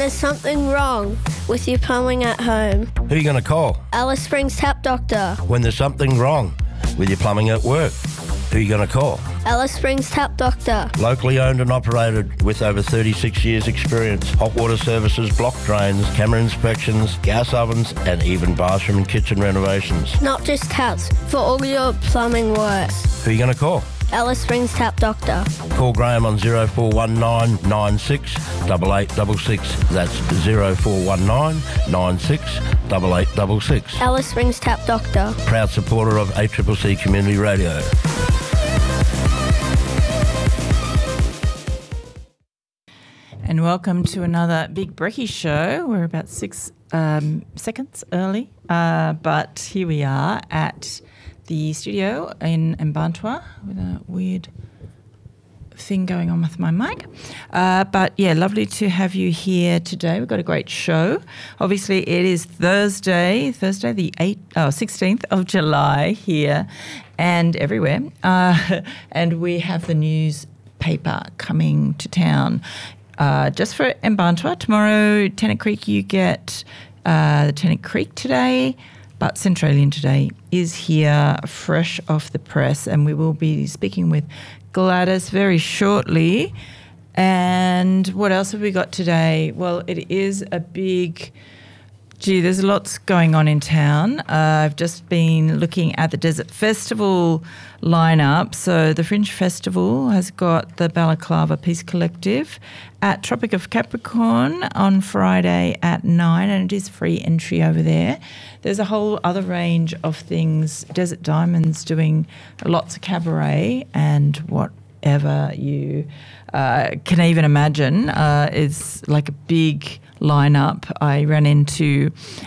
there's something wrong with your plumbing at home, Who are you going to call? Alice Springs Tap Doctor. When there's something wrong with your plumbing at work, who are you going to call? Alice Springs Tap Doctor. Locally owned and operated with over 36 years experience. Hot water services, block drains, camera inspections, gas ovens and even bathroom and kitchen renovations. Not just taps, for all your plumbing works. Who are you going to call? Alice Springs Tap Doctor. Call Graham on 0419 96 8866. That's 0419 96 8866. Alice Springs Tap Doctor. Proud supporter of ACCC Community Radio. And welcome to another Big Brekkie show. We're about 6 seconds early, but here we are at the studio in Mbantua with a weird thing going on with my mic. But yeah, lovely to have you here today. We've got a great show. Obviously, it is Thursday the 16th of July here and everywhere. And we have the newspaper coming to town. Just for Mbantua, tomorrow, Tennant Creek, you get the Tennant Creek today, but Centralian today is here fresh off the press, and we will be speaking with Gladys very shortly. And what else have we got today? Well, it is a big... there's lots going on in town. I've just been looking at the Desert Festival lineup. So the Fringe Festival has got the Balaclava Peace Collective at Tropic of Capricorn on Friday at 9, and it is free entry over there. There's a whole other range of things. Desert Diamonds doing lots of cabaret and whatever you can even imagine is like a big lineup. I ran into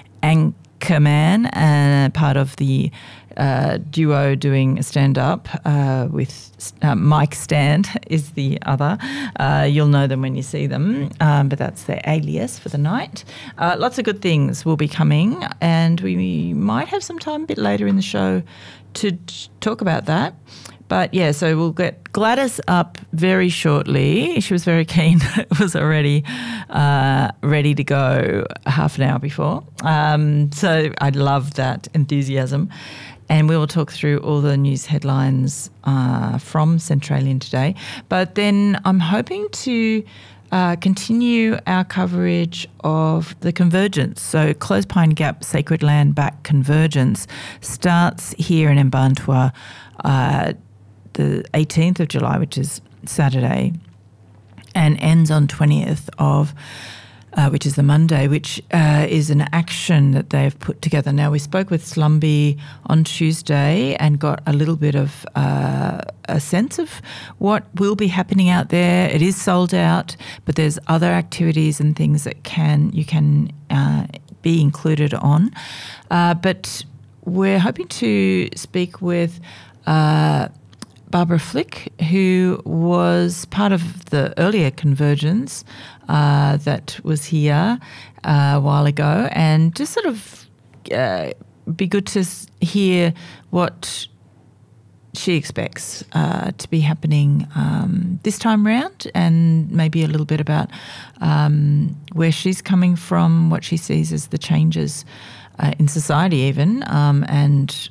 Anchorman, part of the duo doing a stand-up with Mike Stand is the other. You'll know them when you see them, but that's their alias for the night. Lots of good things will be coming, and we might have some time a bit later in the show to talk about that. But yeah, so we'll get Gladys up very shortly. She was very keen. It was already ready to go half an hour before. So I love that enthusiasm. And we will talk through all the news headlines from Centralian today. But then I'm hoping to continue our coverage of the Convergence. So Closepine Gap Sacred Land Back Convergence starts here in Mbantua the 18th of July, which is Saturday, and ends on 20th of which is the Monday, which is an action that they've put together. Now, we spoke with Slumby on Tuesday and got a little bit of a sense of what will be happening out there. It is sold out, but there's other activities and things that you can be included on. But we're hoping to speak with Barbara Flick, who was part of the earlier Convergence that was here a while ago, and just sort of be good to hear what she expects to be happening this time round, and maybe a little bit about where she's coming from, what she sees as the changes in society even, and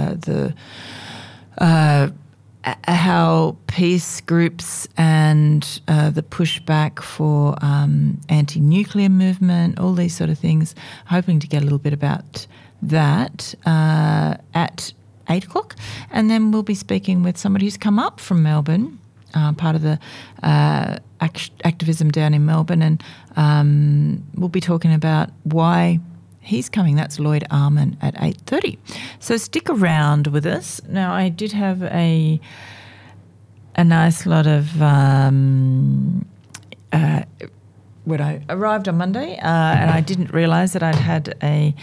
how peace groups and the pushback for anti-nuclear movement, all these sort of things, hoping to get a little bit about that at 8 o'clock. And then we'll be speaking with somebody who's come up from Melbourne, part of the activism down in Melbourne, and we'll be talking about why he's coming. That's Lloyd Arman at 8:30. So stick around with us. Now, I did have a nice lot of when I arrived on Monday, and I didn't realise that I'd had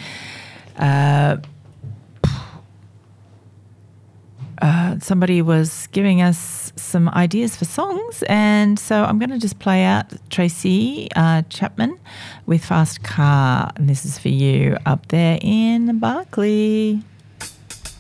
somebody was giving us some ideas for songs, and so I'm going to just play out Tracy Chapman with Fast Car, and this is for you up there in Barclay.